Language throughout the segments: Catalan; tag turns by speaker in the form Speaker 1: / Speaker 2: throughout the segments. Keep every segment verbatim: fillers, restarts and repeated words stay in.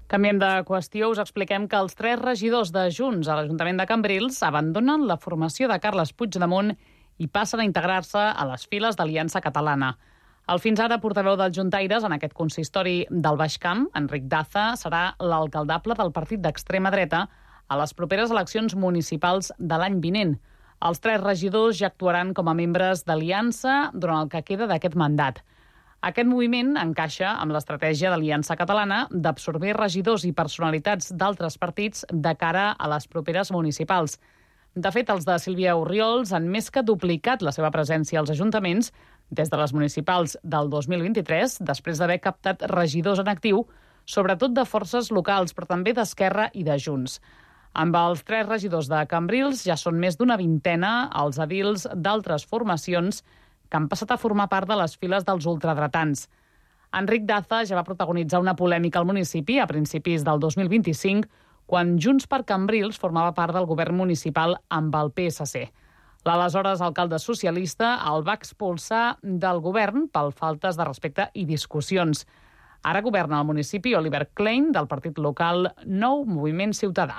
Speaker 1: Canviem de qüestió, us expliquem que els tres regidors de Junts a l'Ajuntament de Cambrils abandonen la formació de Carles Puigdemont i passen a integrar-se a les files d'Aliança Catalana. El fins ara portaveu dels juntaires en aquest consistori del Baix Camp, Enric Daza, serà l'alcaldable del partit d'extrema dreta a les properes eleccions municipals de l'any vinent. Els tres regidors ja actuaran com a membres d'Aliança durant el que queda d'aquest mandat. Aquest moviment encaixa amb l'estratègia d'Aliança Catalana d'absorbir regidors i personalitats d'altres partits de cara a les properes municipals. De fet, els de Sílvia Orriols han més que duplicat la seva presència als ajuntaments des de les municipals del dos mil vint-i-tres, després d'haver captat regidors en actiu, sobretot de forces locals, però també d'Esquerra i de Junts. Amb els tres regidors de Cambrils ja són més d'una vintena els edils d'altres formacions que han passat a formar part de les files dels ultradretans. Enric Daza ja va protagonitzar una polèmica al municipi a principis del dos mil vint-i-cinc, quan Junts per Cambrils formava part del govern municipal amb el P S C. L'aleshores alcalde socialista el va expulsar del govern per faltes de respecte i discussions. Ara governa al municipi Oliver Klein, del partit local Nou Moviment Ciutadà.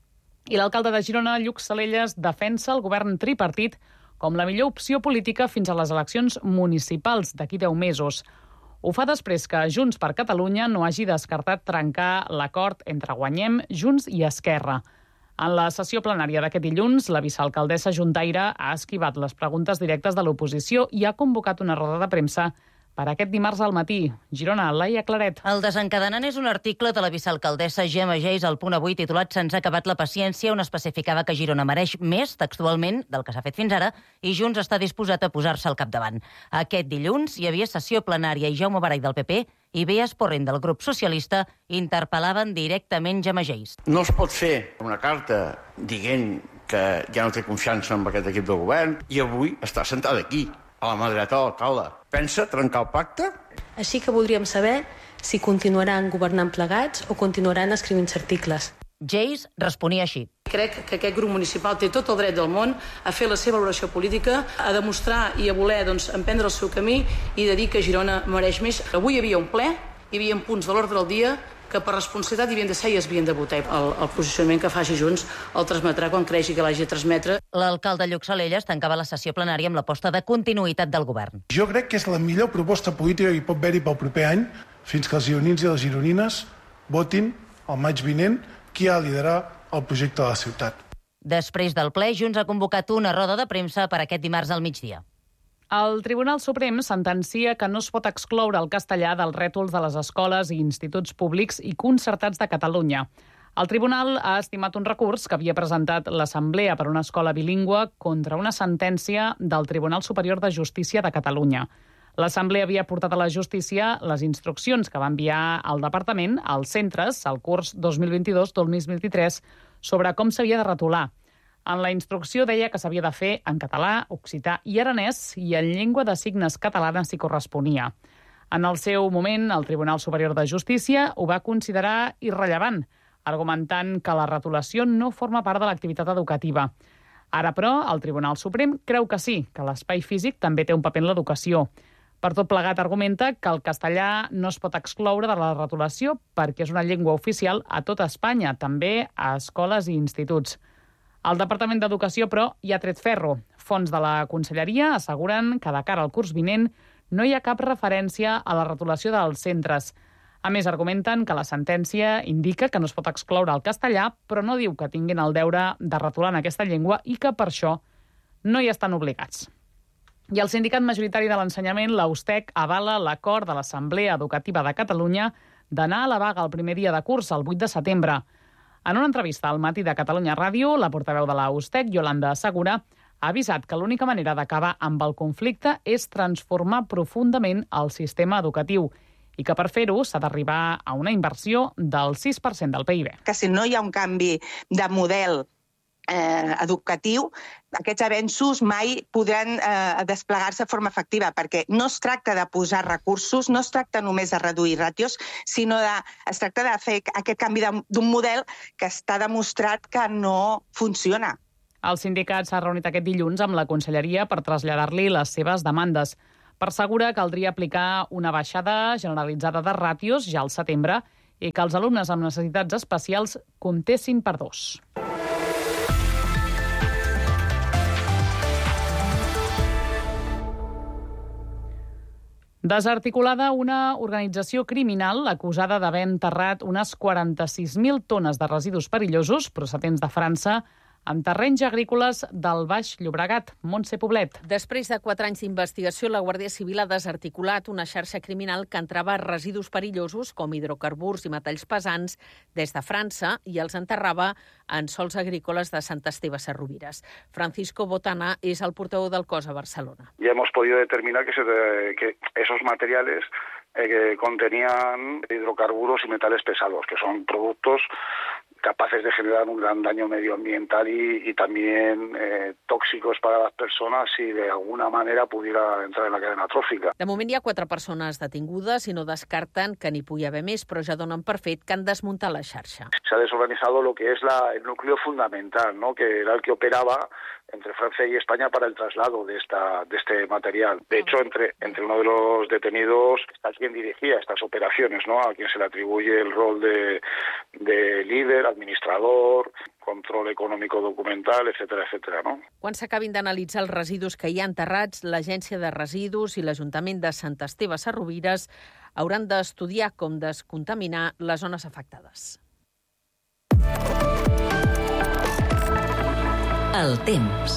Speaker 1: I l'alcalde de Girona, Lluc Salelles, defensa el govern tripartit com la millor opció política fins a les eleccions municipals d'aquí deu mesos. Ho fa després que Junts per Catalunya no hagi descartat trencar l'acord entre Guanyem, Junts i Esquerra. En la sessió plenària d'aquest dilluns, la vicealcaldessa juntaire ha esquivat les preguntes directes de l'oposició i ha convocat una roda de premsa per aquest dimarts al matí. Girona, Laia Claret.
Speaker 2: El desencadenant és un article de la vicealcaldessa Gemma Geis al Punt Avui titulat «Se'ns ha acabat la paciència», on especificava que Girona mereix més, textualment, del que s'ha fet fins ara, i Junts està disposat a posar-se al capdavant. Aquest dilluns hi havia sessió plenària i Jaume Baray del P P i Bea Esporrent del grup socialista interpel·laven directament Gemma Geis.
Speaker 3: No es pot fer una carta dient que ja no té confiança en aquest equip de govern i avui està sentada aquí, a la mà dreta de l'alcalde. Pensa trencar el pacte?
Speaker 4: Així que voldríem saber si continuaran governant plegats o continuaran escrivint articles.
Speaker 2: Geis responia així.
Speaker 5: Crec que aquest grup municipal té tot el dret del món a fer la seva valoració política, a demostrar i a voler doncs, emprendre el seu camí i de dir que Girona mereix més. Avui hi havia un ple, hi havia punts de l'ordre del dia que per responsabilitat hi havien de ser i es havien de votar. El, el posicionament que faci Junts el transmetrà quan creixi que l'hagi de transmetre.
Speaker 2: L'alcalde Lluc Salelles tancava la sessió plenària amb l'aposta de continuïtat del govern.
Speaker 6: Jo crec que és la millor proposta política que hi pot haver-hi pel proper any, fins que els gironins i les gironines votin el maig vinent qui ha de liderar el projecte de la ciutat.
Speaker 2: Després del ple, Junts ha convocat una roda de premsa per aquest dimarts al migdia.
Speaker 1: El Tribunal Suprem sentencia que no es pot excloure el castellà dels rètols de les escoles i instituts públics i concertats de Catalunya. El tribunal ha estimat un recurs que havia presentat l'Assemblea per una escola bilingüe contra una sentència del Tribunal Superior de Justícia de Catalunya. L'Assemblea havia portat a la justícia les instruccions que va enviar al Departament als centres al curs dos mil vint-i-dos dos mil vint-i-tres sobre com s'havia de retolar. En la instrucció deia que s'havia de fer en català, occità i aranès i en llengua de signes catalana si corresponia. En el seu moment, el Tribunal Superior de Justícia ho va considerar irrellevant, argumentant que la retolació no forma part de l'activitat educativa. Ara, però, el Tribunal Suprem creu que sí, que l'espai físic també té un paper en l'educació. Per tot plegat, argumenta que el castellà no es pot excloure de la retolació perquè és una llengua oficial a tota Espanya, també a escoles i instituts. El Departament d'Educació, però, hi ha tret ferro. Fons de la Conselleria asseguren que de cara al curs vinent no hi ha cap referència a la retolació dels centres. A més, argumenten que la sentència indica que no es pot excloure el castellà, però no diu que tinguin el deure de retolar en aquesta llengua i que per això no hi estan obligats. I el sindicat majoritari de l'ensenyament, la USTEC, avala l'acord de l'Assemblea Educativa de Catalunya d'anar a la vaga el primer dia de curs, el vuit de setembre. En una entrevista al Matí de Catalunya Ràdio, la portaveu de la USTEC, Yolanda Segura, ha avisat que l'única manera d'acabar amb el conflicte és transformar profundament el sistema educatiu i que per fer-ho s'ha d'arribar a una inversió del sis per cent del P I B.
Speaker 7: Que si no hi ha un canvi de model eh, educatiu, aquests avenços mai podran eh, desplegar-se de forma efectiva, perquè no es tracta de posar recursos, no es tracta només de reduir ràtios, sinó de, es tracta de fer aquest canvi d'un model que està demostrat que no funciona.
Speaker 1: El sindicat s'ha reunit aquest dilluns amb la Conselleria per traslladar-li les seves demandes. Per Segura, caldria aplicar una baixada generalitzada de ràtios ja al setembre i que els alumnes amb necessitats especials comptessin per dos. Desarticulada una organització criminal acusada d'haver enterrat unes quaranta-sis mil tones de residus perillosos procedents de França en terrenys agrícoles del Baix Llobregat. Montse Poblet.
Speaker 8: Després de quatre anys d'investigació, la Guàrdia Civil ha desarticulat una xarxa criminal que entrava residus perillosos com hidrocarburs i metalls pesants des de França i els enterrava en sols agrícoles de Sant Esteve Sesrovires. Francisco Botana és el portaveu del cos a Barcelona.
Speaker 9: Ya hemos podido determinar que, se, que esos materiales eh, que contenían hidrocarburos y metales pesados, que son productos capaces de generar un gran daño medioambiental y, y también eh, tóxicos para las personas si de alguna manera pudiera entrar en la cadena tròfica.
Speaker 8: De moment hi ha quatre persones detingudes i no descarten que n'hi pugui haver més, però ja donen per fet que han desmuntat la xarxa.
Speaker 9: Se ha desorganizado lo que es la, el núcleo fundamental, ¿no?, que era el que operaba entre Francia y España para el traslado de esta de este material. De hecho, entre entre uno de los detenidos está quien dirigía estas operaciones, ¿no?, a quien se le atribuye el rol de, de líder, administrador, control econòmic documental, etcètera, etcètera, no?
Speaker 8: Quan s'acabin d'analitzar els residus que hi ha enterrats, l'Agència de Residus i l'Ajuntament de Sant Esteve Sesrovires hauran d'estudiar com descontaminar les zones afectades.
Speaker 10: El temps.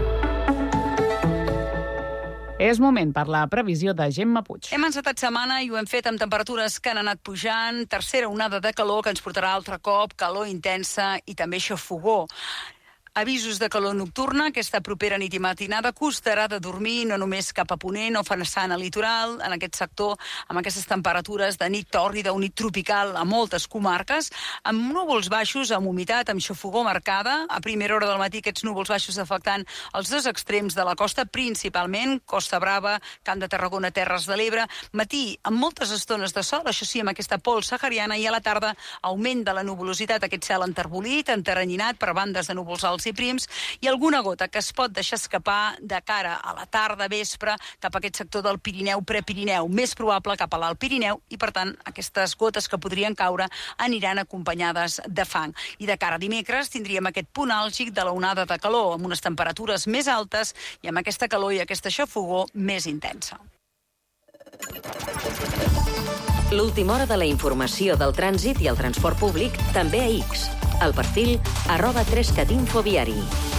Speaker 1: És moment per la previsió de Gemma Puig.
Speaker 11: Hem encetat setmana i ho hem fet amb temperatures que han anat pujant, tercera onada de calor que ens portarà altre cop, calor intensa i també xafogor. Avisos de calor nocturna, aquesta propera nit i matinada costarà de dormir no només cap a Ponent o Fassana litoral, en aquest sector, amb aquestes temperatures de nit tòrrida o nit tropical a moltes comarques, amb núvols baixos, amb humitat, amb xafogor marcada, a primera hora del matí aquests núvols baixos afectant els dos extrems de la costa, principalment Costa Brava, Camp de Tarragona, Terres de l'Ebre, matí amb moltes estones de sol, això sí, amb aquesta pols sahariana, i a la tarda augment de la nuvolositat, aquest cel enterbolit, enterrenyinat per bandes de núvols alts i prims, i alguna gota que es pot deixar escapar de cara a la tarda, vespre, cap a aquest sector del Pirineu, Prepirineu, més probable cap a l'Alt Pirineu, i per tant aquestes gotes que podrien caure aniran acompanyades de fang. I de cara a dimecres tindríem aquest punt àlgid de la onada de calor, amb unes temperatures més altes i amb aquesta calor i aquesta xafogor més intensa.
Speaker 10: L'última hora de la informació del trànsit i el transport públic també a X. El perfil arroba trescat infoviari.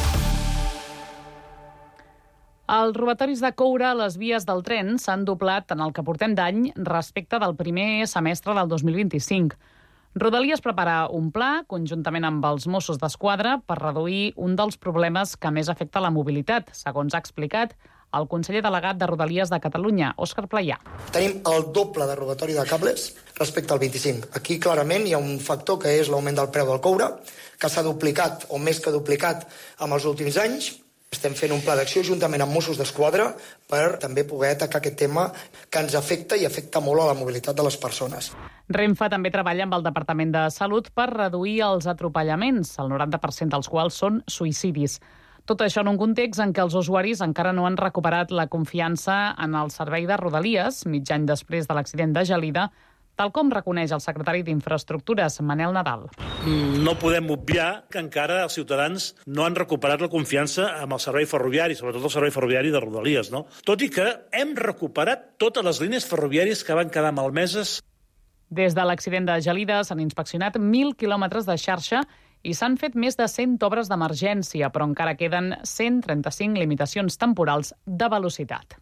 Speaker 1: Els robatoris de coure a les vies del tren s'han doblat en el que portem d'any respecte del primer semestre del dos mil vint-i-cinc. Rodalies prepara un pla, conjuntament amb els Mossos d'Esquadra, per reduir un dels problemes que més afecta la mobilitat, segons ha explicat el conseller delegat de Rodalies de Catalunya, Òscar Playà.
Speaker 12: Tenim el doble de robatori de cables respecte al vint-i-cinc. Aquí clarament hi ha un factor que és l'augment del preu del coure, que s'ha duplicat o més que duplicat en els últims anys. Estem fent un pla d'acció juntament amb Mossos d'Esquadra per també poder atacar aquest tema que ens afecta i afecta molt a la mobilitat de les persones.
Speaker 1: Renfe també treballa amb el Departament de Salut per reduir els atropellaments, el noranta per cent dels quals són suïcidis. Tot això en un context en què els usuaris encara no han recuperat la confiança en el servei de Rodalies, mig any després de l'accident de Gelida, tal com reconeix el secretari d'Infraestructures, Manel Nadal.
Speaker 13: No podem obviar que encara els ciutadans no han recuperat la confiança amb el servei ferroviari, sobretot el servei ferroviari de Rodalies, no? Tot i que hem recuperat totes les línies ferroviàries que van quedar malmeses.
Speaker 1: Des de l'accident de Gelida s'han inspeccionat mil quilòmetres de xarxa i s'han fet més de cent obres d'emergència, però encara queden cent trenta-cinc limitacions temporals de velocitat.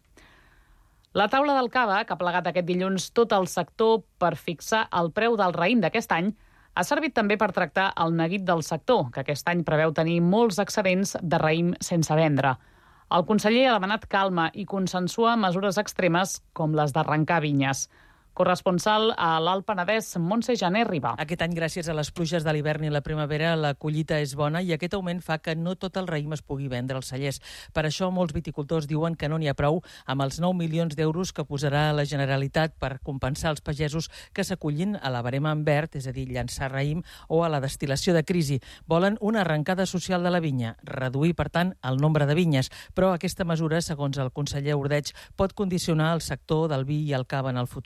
Speaker 1: La taula del Cava, que ha plegat aquest dilluns tot el sector per fixar el preu del raïm d'aquest any, ha servit també per tractar el neguit del sector, que aquest any preveu tenir molts excedents de raïm sense vendre. El conseller ha demanat calma i consensuar mesures extremes com les d'arrencar vinyes. Corresponsal a l'Alt Penedès, Montse Jané Ribà.
Speaker 14: Aquest any, gràcies a les pluges de l'hivern i la primavera, la collita és bona i aquest augment fa que no tot el raïm es pugui vendre als cellers. Per això, molts viticultors diuen que no n'hi ha prou amb els nou milions d'euros que posarà la Generalitat per compensar els pagesos que s'acollin a la barema en verd, és a dir, llançar raïm, o a la destil·lació de crisi. Volen una arrencada social de la vinya, reduir, per tant, el nombre de vinyes. Però aquesta mesura, segons el conseller Ordeig, pot condicionar el sector del vi i el cava en el futur.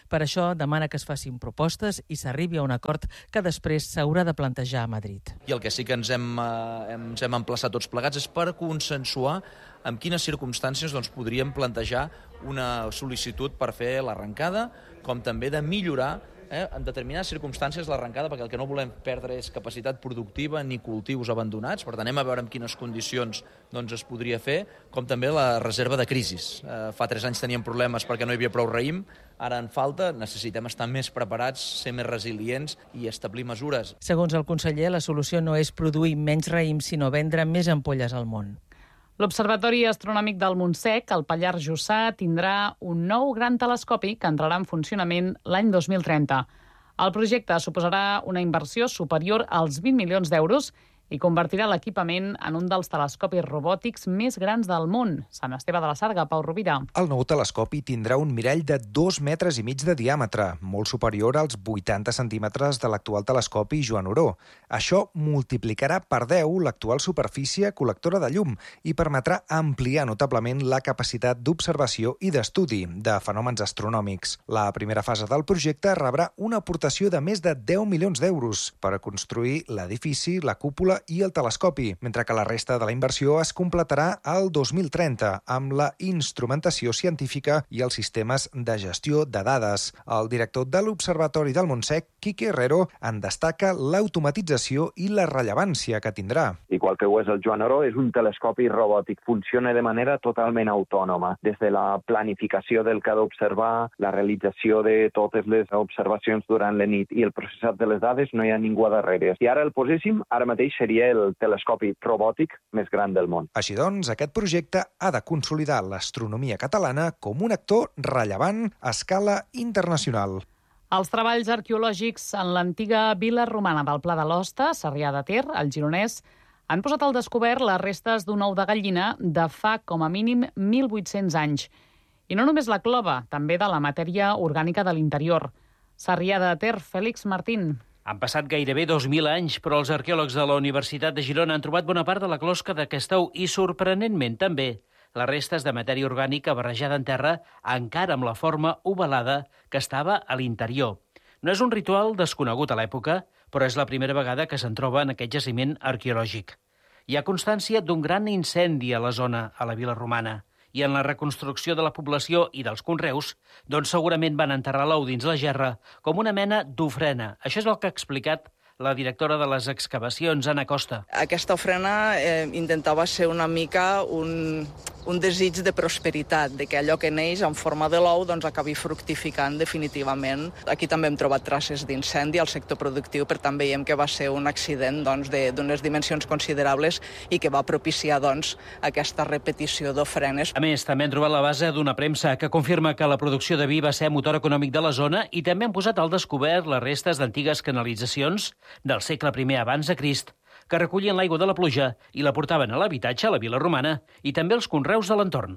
Speaker 14: Per això demana que es facin propostes i s'arribi a un acord que després s'haurà de plantejar a Madrid.
Speaker 15: I el que sí que ens hem, eh, ens hem emplaçat tots plegats és per consensuar en quines circumstàncies doncs, podríem plantejar una sol·licitud per fer l'arrencada, com també de millorar eh, en determinades circumstàncies l'arrencada, perquè el que no volem perdre és capacitat productiva ni cultius abandonats. Per tant, anem a veure en quines condicions doncs, es podria fer, com també la reserva de crisis. Eh, fa tres anys teníem problemes perquè no hi havia prou raïm, ara en falta, necessitem estar més preparats, ser més resilients i establir mesures.
Speaker 14: Segons el conseller, la solució no és produir menys raïm, sinó vendre més ampolles al món.
Speaker 1: L'Observatori Astronòmic del Montsec, al Pallars Jussà, tindrà un nou gran telescopi que entrarà en funcionament l'any dos mil trenta. El projecte suposarà una inversió superior als vint milions d'euros i convertirà l'equipament en un dels telescopis robòtics més grans del món. Sant Esteve de la Sarga, Pau Rovira.
Speaker 16: El nou telescopi tindrà un mirall de dos metres i mig de diàmetre, molt superior als vuitanta centímetres de l'actual telescopi Joan Oró. Això multiplicarà per deu l'actual superfície col·lectora de llum i permetrà ampliar notablement la capacitat d'observació i d'estudi de fenòmens astronòmics. La primera fase del projecte rebrà una aportació de més de deu milions d'euros per construir l'edifici, la cúpula i el telescopi, mentre que la resta de la inversió es completarà al dos mil trenta amb la instrumentació científica i els sistemes de gestió de dades. El director de l'Observatori del Montsec, Quique Herrero, en destaca l'automatització i la rellevància que tindrà.
Speaker 17: Igual que ho és el Joan Oró, és un telescopi robòtic. Funciona de manera totalment autònoma. Des de la planificació del que ha d'observar, la realització de totes les observacions durant la nit i el processat de les dades, no hi ha ningú a darrere. Si ara el poséssim, ara mateix seria el telescopi robòtic més gran del món.
Speaker 16: Així doncs, aquest projecte ha de consolidar l'astronomia catalana com un actor rellevant a escala internacional.
Speaker 1: Els treballs arqueològics en l'antiga vila romana del Pla de l'Hoste, Sarrià de Ter, al Gironès, han posat al descobert les restes d'un ou de gallina de fa com a mínim mil vuit-cents anys. I no només la clova, també de la matèria orgànica de l'interior. Sarrià de Ter, Fèlix Martín.
Speaker 18: Han passat gairebé dos mil anys, però els arqueòlegs de la Universitat de Girona han trobat bona part de la closca d'aquest ou i, sorprenentment, també les restes de matèria orgànica barrejada en terra, encara amb la forma ovalada que estava a l'interior. No és un ritual desconegut a l'època, però és la primera vegada que se'n troba en aquest jaciment arqueològic. Hi ha constància d'un gran incendi a la zona, a la vila romana, i en la reconstrucció de la població i dels conreus, doncs segurament van enterrar l'ou dins la gerra com una mena d'ofrena. Això és el que ha explicat la directora de les excavacions, Anna Costa.
Speaker 19: Aquesta ofrena eh, intentava ser una mica un, un desig de prosperitat, de que allò que neix en forma de l'ou doncs, acabi fructificant definitivament. Aquí també hem trobat traces d'incendi al sector productiu, però també veiem que va ser un accident doncs, d'unes dimensions considerables i que va propiciar doncs, aquesta repetició d'ofrenes.
Speaker 18: A més, també han trobat la base d'una premsa que confirma que la producció de vi va ser motor econòmic de la zona i també han posat al descobert les restes d'antigues canalitzacions del segle primer abans de Crist, que recollien l'aigua de la pluja i la portaven a l'habitatge a la vila romana i també als conreus de l'entorn.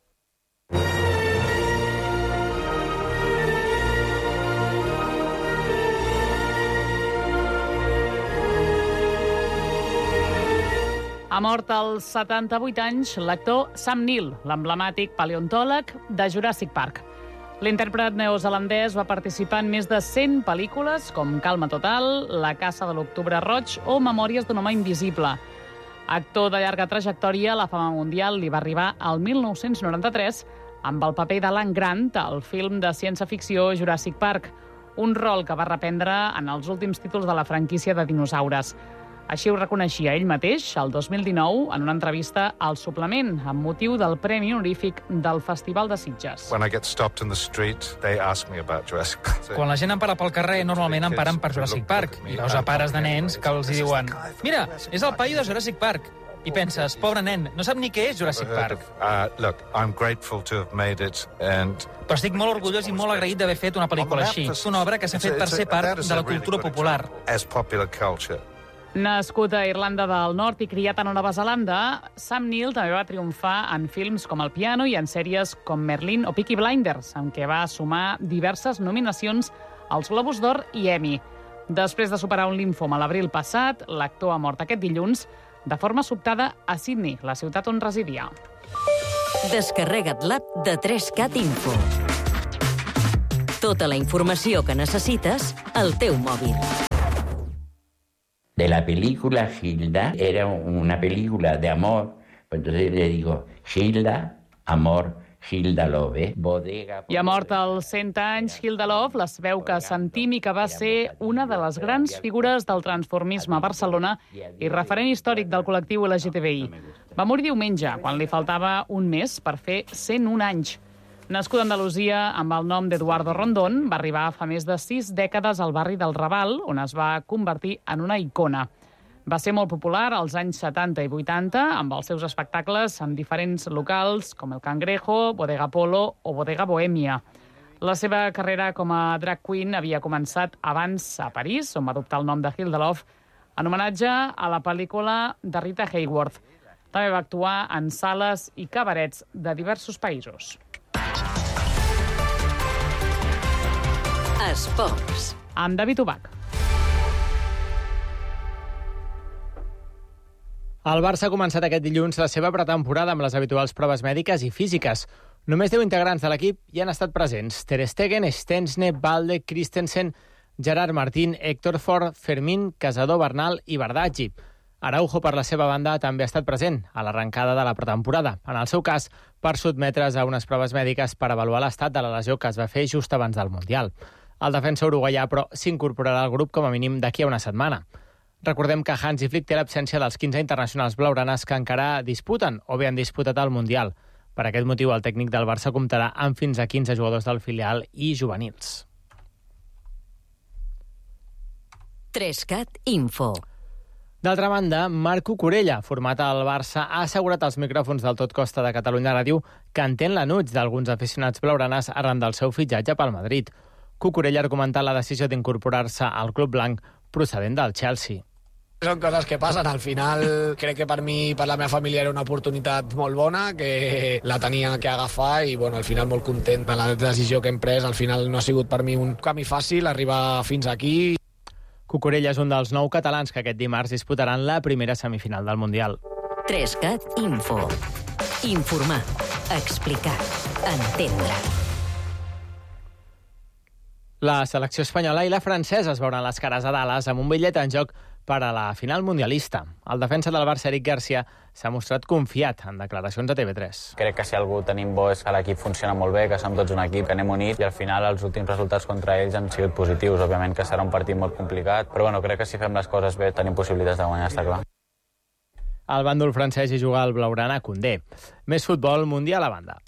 Speaker 1: Ha mort als setanta-vuit anys l'actor Sam Neill, l'emblemàtic paleontòleg de Jurassic Park. L'intèrpret neozelandès va participar en més de cent pel·lícules, com Calma Total, La caça de l'Octubre Roig o Memòries d'un home invisible. Actor de llarga trajectòria, la fama mundial li va arribar al mil nou-cents noranta-tres amb el paper d'Alan Grant al film de ciència-ficció Jurassic Park, un rol que va reprendre en els últims títols de la franquícia de dinosaures. Així ho reconeixia ell mateix el dos mil dinou en una entrevista al Suplement amb motiu del Premi Honorífic del Festival de Sitges.
Speaker 20: When I get stopped in the street, they ask me about Jurassic Park.
Speaker 21: Quan la gent em para pel carrer, normalment em paren per Jurassic Park. I veus a pares de nens que els diuen «Mira, és el paio de Jurassic Park». I penses, pobre nen, no sap ni què és Jurassic Park.
Speaker 20: Uh, look, I'm grateful to have made it and...
Speaker 21: Però estic molt orgullós i molt agraït d'haver fet una pel·lícula així. És una obra que s'ha fet per ser part de la cultura popular.
Speaker 20: As popular culture.
Speaker 1: Nascut a Irlanda del Nord i criat a Nova Zelanda, Sam Neill també va triomfar en films com El piano i en sèries com Merlin o Peaky Blinders, en què va sumar diverses nominacions als Globus d'Or i Emmy. Després de superar un límfom a l'abril passat, l'actor ha mort aquest dilluns de forma sobtada a Sydney, la ciutat on residia.
Speaker 10: Descarrega't l'app de tres cat Info. Tota la informació que necessites al teu mòbil.
Speaker 3: De la película Gilda, era una película de amor, pues entonces le digo, Gilda, amor, Gilda Love, bodega...
Speaker 1: I ha mort als cent anys, Gilda Love, la veu que sentim i que va ser una de les grans figures del transformisme a Barcelona i referent històric del col·lectiu L G T B I. Va morir diumenge, quan li faltava un mes per fer cent un anys. Nascuda a Andalusia amb el nom d'Eduardo Rondón, va arribar fa més de sis dècades al barri del Raval, on es va convertir en una icona. Va ser molt popular als anys setanta i vuitanta amb els seus espectacles en diferents locals com El Cangrejo, Bodega Polo o Bodega Bohèmia. La seva carrera com a drag queen havia començat abans a París, on va adoptar el nom de Gilda Love, en homenatge a la pel·lícula de Rita Hayworth. També va actuar en sales i cabarets de diversos països.
Speaker 10: Esports.
Speaker 1: Amb David Ubach.
Speaker 22: El Barça ha començat aquest dilluns la seva pretemporada amb les habituals proves mèdiques i físiques. Només deu integrants de l'equip hi han estat presents. Ter Stegen, Stensne, Balde, Christensen, Gerard Martín, Héctor Ford, Fermín, Casador, Bernal i Bardaggi. Araujo, per la seva banda, també ha estat present a l'arrencada de la pretemporada. En el seu cas, per sotmetre's a unes proves mèdiques per avaluar l'estat de la lesió que es va fer just abans del Mundial. El defensa uruguaià, però, s'incorporarà al grup com a mínim d'aquí a una setmana. Recordem que Hansi Flick té l'absència dels quinze internacionals blaugranes que encara disputen o bé han disputat el Mundial. Per aquest motiu, el tècnic del Barça comptarà amb fins a quinze jugadors del filial i juvenils.
Speaker 10: Trescat Info.
Speaker 22: D'altra banda, Marc Cucurella, format al Barça, ha assegurat als micròfons del Tot Costa de Catalunya Ràdio que entén l'enuig d'alguns aficionats blaugranes arran del seu fitxatge pel Madrid. Cucurella ha argumentat la decisió d'incorporar-se al club blanc procedent del Chelsea.
Speaker 23: Són coses que passen. Al final, crec que per mi, per la meva família, era una oportunitat molt bona, que la tenia que agafar i, bueno, al final molt content de la decisió que hem pres. Al final no ha sigut per mi un camí fàcil arribar fins aquí.
Speaker 22: Cucurella és un dels nou catalans que aquest dimarts disputaran la primera semifinal del Mundial.
Speaker 10: Trescat Info. Informar, explicar, entendre.
Speaker 22: La selecció espanyola i la francesa es veuran les cares a Dallas amb un bitllet en joc per a la final mundialista. El defensa del Barça, Eric Garcia, s'ha mostrat confiat en declaracions a T V tres.
Speaker 24: Crec que si algú tenim bo és que l'equip funciona molt bé, que som tots un equip, que anem units, i al final els últims resultats contra ells han sigut positius. Òbviament que serà un partit molt complicat, però bueno, crec que si fem les coses bé tenim possibilitats de guanyar, està clar.
Speaker 22: Al bàndol francès hi juga el blaugrana Koundé. Més futbol mundial a banda.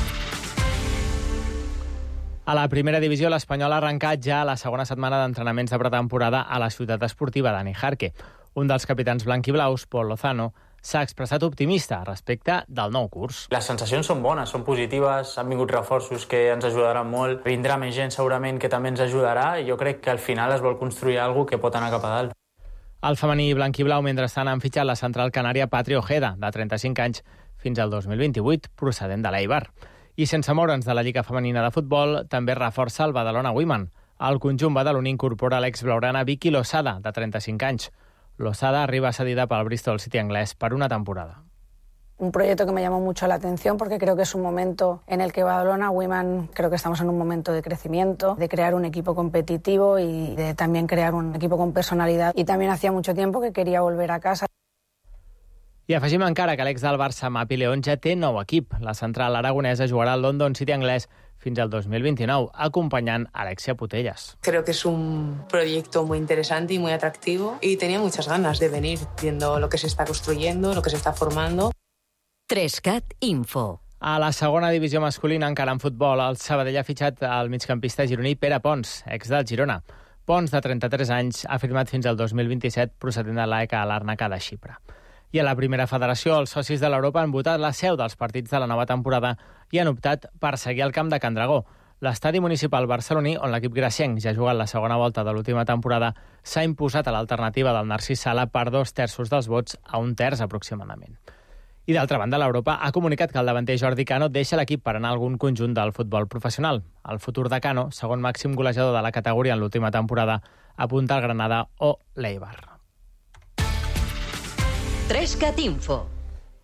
Speaker 22: A la primera divisió, l'Espanyol ha arrencat ja la segona setmana d'entrenaments de pretemporada a la ciutat esportiva Dani Jarque. Un dels capitans blanquiblaus, Pol Lozano, s'ha expressat optimista respecte del nou curs.
Speaker 25: Les sensacions són bones, són positives, han vingut reforços que ens ajudaran molt, vindrà més gent segurament que també ens ajudarà i jo crec que al final es vol construir alguna cosa que pot anar cap a dalt.
Speaker 22: El femení blanquiblau, mentrestant, han fitxat la central canària Patri Ojeda, de trenta-cinc anys, fins al dos mil vint-i-vuit, procedent de l'Eibar. I sense moure'ns de la Lliga Femenina de Futbol, també reforça el Badalona Women. El conjunt badaloní incorpora l'ex-blaugrana Vicky Losada, de trenta-cinc anys. Losada arriba cedida pel Bristol City anglès per una temporada.
Speaker 26: Un proyecto que me llamó mucho la atención porque creo que es un momento en el que Badalona Women, creo que estamos en un momento de crecimiento, de crear un equipo competitivo y de también crear un equipo con personalidad. Y también hacía mucho tiempo que quería volver a casa.
Speaker 22: I afegim encara que l'ex del Barça, Mapi León, ja té nou equip. La central aragonesa jugarà al London City anglès fins al dos mil vint-i-nou, acompanyant Alexia Putellas.
Speaker 27: Creo que es un proyecto muy interesante y muy atractivo y tenía muchas ganas de venir, viendo lo que se está construyendo, lo que se está formando.
Speaker 10: Trescat Info.
Speaker 22: A la segona divisió masculina, encara en futbol, el Sabadell ha fitxat el migcampista gironí Pere Pons, ex del Girona. Pons, de trenta-tres anys, ha firmat fins al dos mil vint-i-set procedent de l'A E K Larnaca de Xipre. I a la primera federació, els socis de l'Europa han votat la seu dels partits de la nova temporada i han optat per seguir al camp de Can Dragó. L'estadi municipal barceloní, on l'equip gracienc ja ha jugat la segona volta de l'última temporada, s'ha imposat a l'alternativa del Narcís Sala per dos terços dels vots a un terç aproximadament. I d'altra banda, l'Europa ha comunicat que el davanter Jordi Cano deixa l'equip per anar a algun conjunt del futbol professional. El futur de Cano, segon màxim golejador de la categoria en l'última temporada, apunta al Granada o l'Eibar.
Speaker 10: Trescat Info.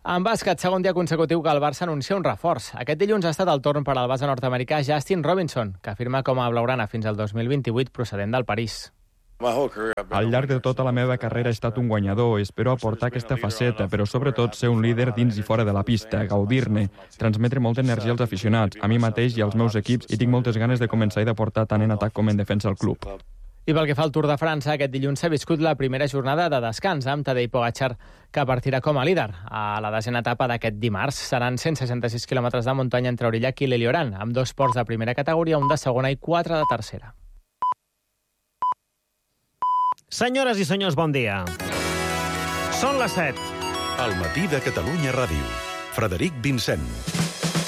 Speaker 22: En bàsquet, segon dia consecutiu que el Barça anuncia un reforç. Aquest dilluns ha estat el torn per al base nord-americà Justin Robinson, que firma com a blaugrana fins al dos mil vint-i-vuit procedent del París.
Speaker 2: Al llarg de tota la meva carrera he estat un guanyador. Espero aportar aquesta faceta, però sobretot ser un líder dins i fora de la pista, gaudir-ne, transmetre molta energia als aficionats, a mi mateix i als meus equips, i tinc moltes ganes de començar i d'aportar tant en atac com en defensa al club.
Speaker 22: I pel que fa al Tour de França, aquest dilluns s'ha viscut la primera jornada de descans amb Tadej Pogačar, que partirà com a líder. A la desena etapa d'aquest dimarts seran cent seixanta-sis quilòmetres de muntanya entre Aurillac i l'Elioran, amb dos ports de primera categoria, un de segona i quatre de tercera.
Speaker 4: Senyores i senyors, bon dia. Són les set.
Speaker 5: Al matí de Catalunya Ràdio. Frederic Vincent.